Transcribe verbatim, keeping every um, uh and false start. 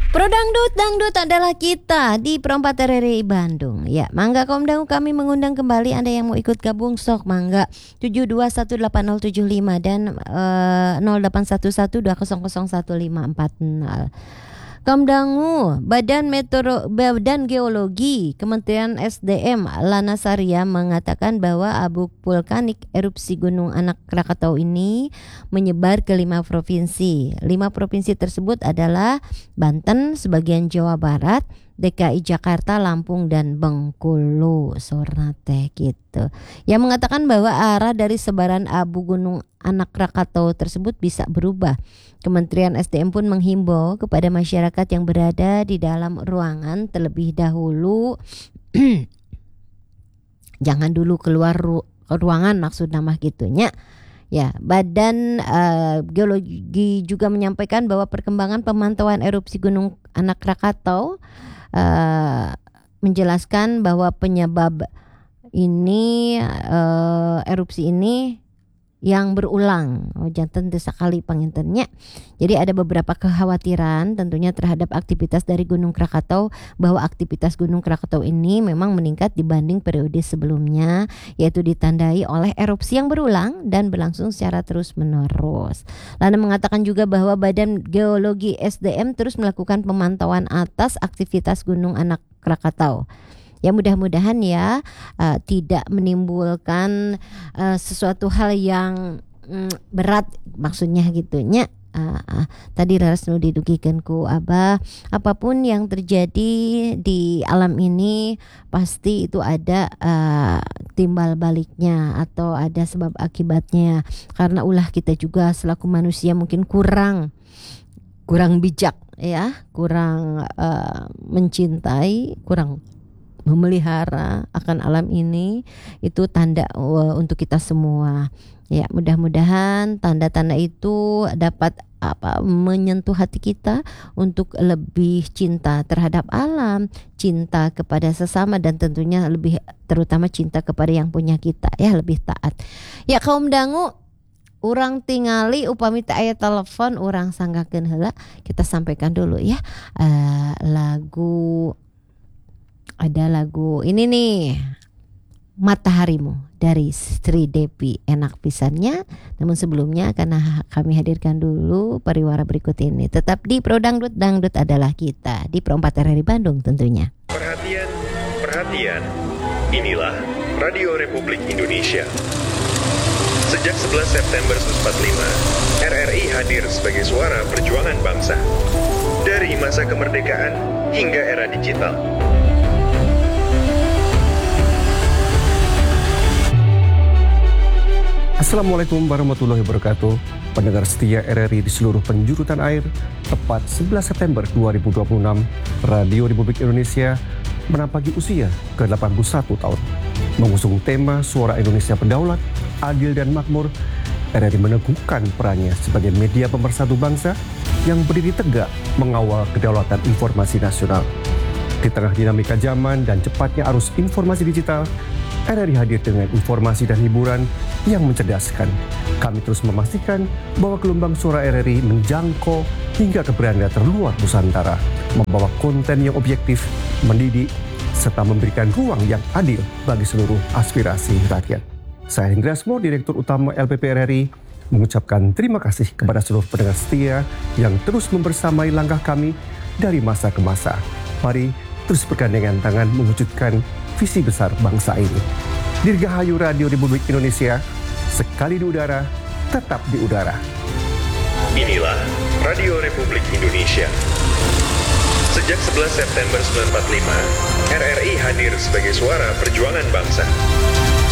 Pro Dangdut, Dangdut adalah kita di Pro empat R R I Bandung. Ya, mangga kaum dangu kami mengundang kembali Anda yang mau ikut gabung sok mangga tujuh dua satu delapan nol tujuh lima dan uh, nol delapan satu satu dua nol nol satu lima empat nol. Kaum dangu, Badan Meteoro, Badan Geologi Kementerian S D M Lana Saria mengatakan bahwa abu vulkanik erupsi Gunung Anak Krakatau ini menyebar ke lima provinsi. Lima provinsi tersebut adalah Banten, sebagian Jawa Barat, D K I Jakarta, Lampung, dan Bengkulu. Sornate gitu. Yang mengatakan bahwa arah dari sebaran abu Gunung Anak Krakatau tersebut bisa berubah. Kementerian S D M pun menghimbau kepada masyarakat yang berada di dalam ruangan terlebih dahulu jangan dulu keluar ru- ruangan maksud nama gitunya. Ya, Badan uh, Geologi juga menyampaikan bahwa perkembangan pemantauan erupsi Gunung Anak Krakatau uh, menjelaskan bahwa penyebab ini uh, erupsi ini yang berulang. Oh, jantan desa kali pangintennya. Jadi ada beberapa kekhawatiran tentunya terhadap aktivitas dari Gunung Krakatau, bahwa aktivitas Gunung Krakatau ini memang meningkat dibanding periode sebelumnya, yaitu ditandai oleh erupsi yang berulang dan berlangsung secara terus-menerus. Lana mengatakan juga bahwa Badan Geologi S D M terus melakukan pemantauan atas aktivitas Gunung Anak Krakatau. Ya, mudah-mudahan ya uh, tidak menimbulkan uh, sesuatu hal yang mm, berat maksudnya gitunya. Uh, uh, tadi laras nu didugikan ku Abah, apapun yang terjadi di alam ini pasti itu ada uh, timbal baliknya atau ada sebab akibatnya. Karena ulah kita juga selaku manusia mungkin kurang kurang bijak ya, kurang uh, mencintai, kurang memelihara akan alam ini. Itu tanda uh, untuk kita semua. Ya, mudah-mudahan tanda-tanda itu dapat apa menyentuh hati kita untuk lebih cinta terhadap alam, cinta kepada sesama, dan tentunya lebih terutama cinta kepada yang punya kita, ya, lebih taat. Ya, kaum dangu, urang tingali upami teu aya telepon urang sanggakeun heula, kita sampaikan dulu ya uh, lagu. Ada lagu ini nih, Mataharimu dari Sri Devi, enak pisannya. Namun sebelumnya karena kami hadirkan dulu pariwara berikut ini. Tetap di Pro Dangdut, Dangdut adalah kita di Pro empat R R I Bandung tentunya. Perhatian, perhatian. Inilah Radio Republik Indonesia. Sejak sebelas September seribu sembilan ratus empat puluh lima, R R I hadir sebagai suara perjuangan bangsa. Dari masa kemerdekaan hingga era digital. Assalamualaikum warahmatullahi wabarakatuh. Pendengar setia R R I di seluruh penjuru tanah air, tepat sebelas September dua ribu dua puluh enam, Radio Republik Indonesia menampaki usia ke delapan puluh satu tahun. Mengusung tema Suara Indonesia Berdaulat, Adil dan Makmur, R R I meneguhkan perannya sebagai media pemersatu bangsa yang berdiri tegak mengawal kedaulatan informasi nasional. Di tengah dinamika zaman dan cepatnya arus informasi digital, R R I hadir dengan informasi dan hiburan yang mencerdaskan. Kami terus memastikan bahwa gelombang suara R R I menjangkau hingga ke beranda terluar Nusantara, membawa konten yang objektif, mendidik, serta memberikan ruang yang adil bagi seluruh aspirasi rakyat. Saya Hendra Asmo, Direktur Utama L P P R R I, mengucapkan terima kasih kepada seluruh pendengar setia yang terus membersamai langkah kami dari masa ke masa. Mari terus bergandengan tangan mewujudkan visi besar bangsa ini. Dirgahayu Radio Republik Indonesia, sekali di udara, tetap di udara. Inilah Radio Republik Indonesia. Sejak sebelas September seribu sembilan ratus empat puluh lima, R R I hadir sebagai suara perjuangan bangsa.